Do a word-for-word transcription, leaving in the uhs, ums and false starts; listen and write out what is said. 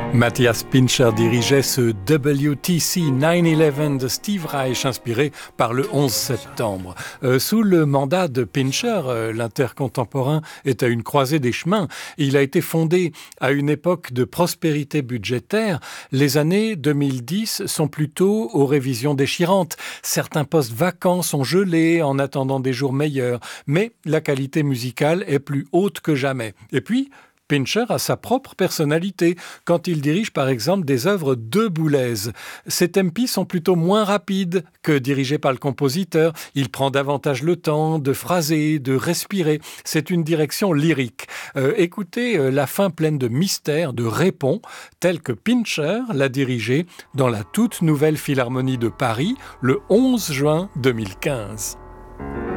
Matthias Pincher dirigeait ce W T C neuf onze de Steve Reich, inspiré par le onze septembre. Euh, sous le mandat de Pincher, euh, l'intercontemporain est à une croisée des chemins. Il a été fondé à une époque de prospérité budgétaire. Les années deux mille dix sont plutôt aux révisions déchirantes. Certains postes vacants sont gelés en attendant des jours meilleurs, mais la qualité musicale est plus haute que jamais. Et puis, Pincher a sa propre personnalité quand il dirige par exemple des œuvres de Boulez. Ses tempi sont plutôt moins rapides que dirigés par le compositeur. Il prend davantage le temps de phraser, de respirer. C'est une direction lyrique. Euh, écoutez euh, la fin pleine de mystère, de répons, telle que Pincher l'a dirigée dans la toute nouvelle Philharmonie de Paris le onze juin deux mille quinze.